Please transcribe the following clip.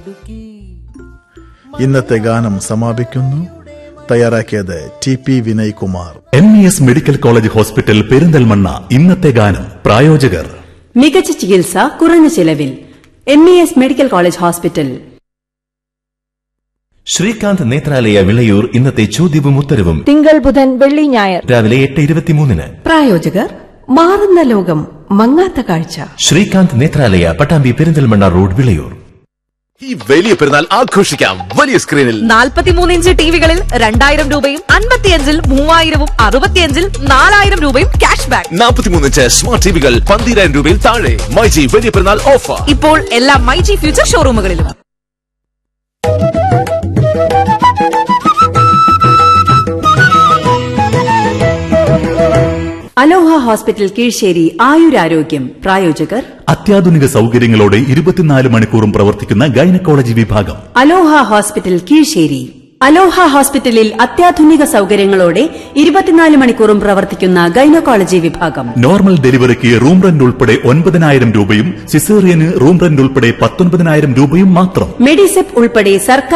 ഇന്നത്തെ ഗാനം സമാപിക്കുന്നു. തയ്യാറാക്കിയത് TP Vinaykumar. MES medical college hospital Perinthalmanna. ഇന്നത്തെ ഗാനം പ്രായോജകർ മികച്ച ചികിത്സ കുറഞ്ഞ ചെലവിൽ. MES medical college hospital. Srikanth Nethralaya Vilayur. ഇന്നത്തെ ചോദ്യവും ഉത്തരവും തിങ്കൾ ബുധൻ വെള്ളി ഞായർ രാവിലെ 8:23. പ്രായോജകർ മാറുന്ന ലോകം മങ്ങാത്ത കാഴ്ച. ശ്രീകാന്ത് നേത്രാലയ, പട്ടാമ്പി, പെരിന്തൽമണ്ണ റോഡ്, വിളയൂർ. ഈ വലിയ പെരുന്നാൾ ആഘോഷിക്കാം വലിയ സ്ക്രീനിൽ. 43 ഇഞ്ച് ടിവികളിൽ 2000 രൂപയും 55-ൽ 3000-ഉം 65-ൽ 4000 രൂപയും ക്യാഷ് ബാക്ക്. 43 ഇഞ്ച് സ്മാർട്ട് ടിവികൾ 12,000 രൂപയിൽ താഴെ. മൈജി വലിയ പെരുന്നാൾ ഓഫർ ഇപ്പോൾ എല്ലാ മൈജി ഫ്യൂച്ചർ ഷോറൂമുകളിലും. അലോഹ ഹോസ്പിറ്റൽ കീഴ്ശേരി ആയുരാരോഗ്യം. പ്രായോജകർ അത്യാധുനിക സൗകര്യങ്ങളോടെ 24 മണിക്കൂറും പ്രവർത്തിക്കുന്ന ഗൈനക്കോളജി വിഭാഗം. അലോഹ ഹോസ്പിറ്റൽ കീഴ്ശേരി. അലോഹ ഹോസ്പിറ്റലിൽ അത്യാധുനിക സൗകര്യങ്ങളോടെ 24 മണിക്കൂറും പ്രവർത്തിക്കുന്ന ഗൈനക്കോളജി വിഭാഗം. നോർമൽ ഡെലിവറിക്ക് റൂം റെന്റ് ഉൾപ്പെടെ 9,000 രൂപയും സിസേറിയന് റൂം റെന്റ് ഉൾപ്പെടെ 19,000 രൂപയും മാത്രം. മെഡിസെപ് ഉൾപ്പെടെ സർക്കാർ